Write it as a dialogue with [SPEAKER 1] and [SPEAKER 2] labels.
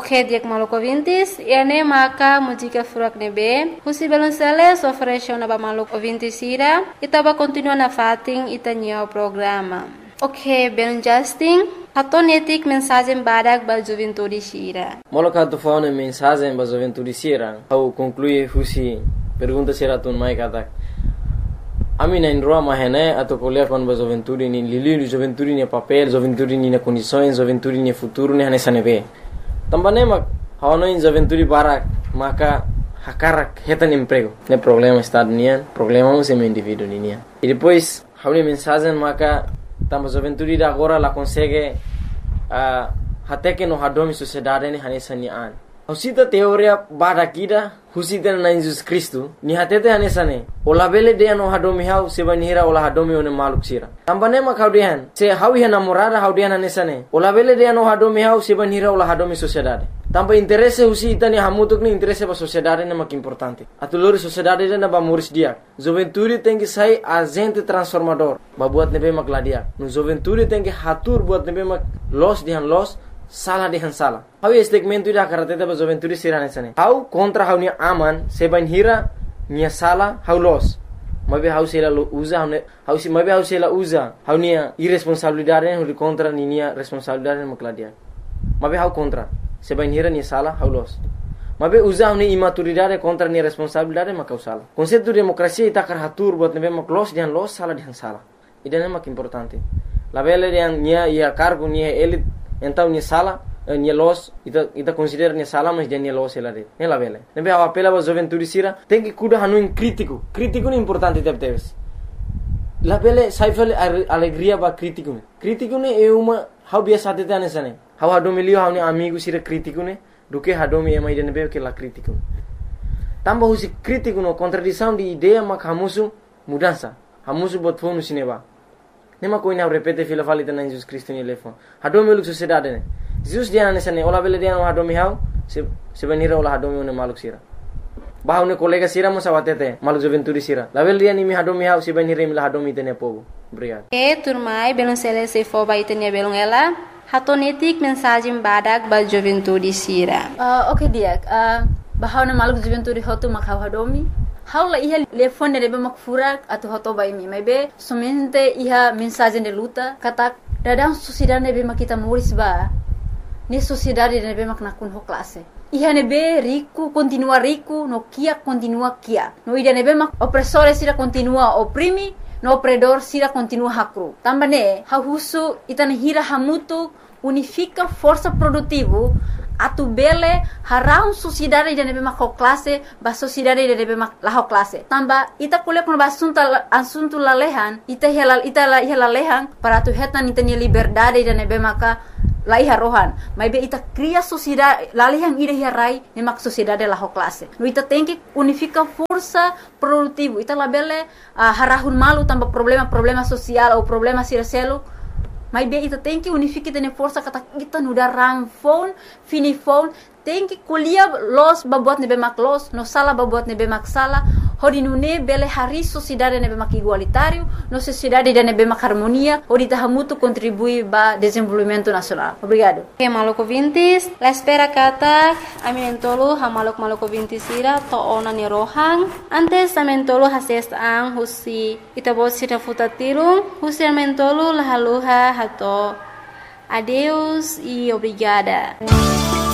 [SPEAKER 1] Ok, dia maluco ouvintes, e ane maka música furak nebe, husi belunsele oferece na maluco ouvintes ira, e tava continua na fating itanya o programa. Ok, belum Justin, hatonetik mensagem badak ba juventude sira.
[SPEAKER 2] Moloka tu fauna mensagem ba juventude sira, au conclui husi pergunta sira tun mai katak. Ami na indroa mahene atau kuliah kon ba juventude ni lili juventude ni papel, juventude ni na condições, juventude ni futuro ni hane sanebe. Tambane mak hawano in juventude barak maka hakarak hetan emprego. Ne problema estado nian, problema um sem indivíduo nian. E depois hawni mensagem maka tamba juventude da agora la consegue até que no hadomi sociedade ni hane sanian. Husita teoria barakida husita na Jesus Cristo ni hatete hanesane ola bele de no hadomi hau sebanira ola hadomi one maluk sira tambane ma kaudian se hawi hana morada haudian hanesane ola bele de no hadomi hau sebanira ola hadomi sociedade tamba interesse husita ni hamutuk ni interesse ba sociedade na mak importante atulori sociedade na ba muris dia juventude tem que sai agente transformador ba buat nebe mak ladia no juventude tem que hatur buat nebe mak los dihan los salah dihan salah. Hau segmento ida karate ba juventude sirane sane. Hau kontra hau ni aman seban hira nia salah hau los. Mabe hau sela usa hau si mabe hau sela usa hau nia irresponsabilidade hu kontra ni nia responsabilidade makladia. Mabe hau kontra seban hira nia salah hau los. Mabe usa hau ni imaturidade kontra nia responsabilidade makau salah. Konsepto demokrasia ita kar hatur buat nebe mak los dihan los salah dihan salah. Ida mak importante. La bele dihan nia ia cargo nia elit então ni sala ni los ita considera ni sala mas dia ni los ela de ne la vele nebe a apela ba juventude sira tem que cuida hanu in crítico ni importante teves la vele saifel alegria ba crítico ni é uma how biasa te tane sane how hadomi lio how ni amigo sira crítico ne duke hadomi e mai de nebe que la crítico tamba husi crítico no contradição de ideia mak hamusu mudança hamusu bot fonu sineba nema ko ina repete fila falita na Jesus Cristo ni lefon hadomi uluk sociedade ne Jesus dia na sane ola bele dia no hadomi hau se benira ola hadomi ne maluk sira bahau ne kolega sira mo sawatete maluk juventude sira la bele dia ni mi hadomi hau se benira mi la hadomi tene pogo obrigado
[SPEAKER 1] turmai belum sele se fo ba itenia belum ela hatonetik mensagem badak ba juventude sira.
[SPEAKER 3] Ok dia bahau na maluk juventude hotu mak hadomi Haula iha telefone rebe mak furak atau hoto bai mi mebe somente iha mensagem de luta kata dadang sociedade nebe mak kita muris ba ni sociedade nebe mak nakun ho classe iha nebe rico continua rico no kia continua kia no ida nebe mak opressore sira continua oprimi no opredor sira continua hakru tambane ha husu itana hira hamutu unifica força produtivo atu bele harau sociedade de nebe mak classe ba sociedade de nebe mak la classe tamba ita kuliah kun ba asunto lalehan ita la lehan para tu hetan ita ni liberdade de nebe maka la iha rohan mai be ita cria sociedade lalehan ida hirai ne mak sociedade la classe no ita tem que unifica força produtivo ita la bele harahun malu tamba problema social ou problema siraselo mas bem, ita tem que unificar tene força kata kita nuda rang phone, fini phone, tem que kuliah los babuat nebe mak los, no sala babuat nebe mak sala, hodi nune bele hari sociedade nebe mak igualitário, no sociedade de nebe mak harmonia, hodi tahamutu contribui ba desenvolvimento nacional. Obrigado.
[SPEAKER 1] Ok, maluco vintis, la espera kata, aminentolo ha maluco vintis ira to ona ni rohang, antes aminentolo hases ang husi itabot sira futatirung, husi aminentolo lahaluha hato. Adeus e obrigada.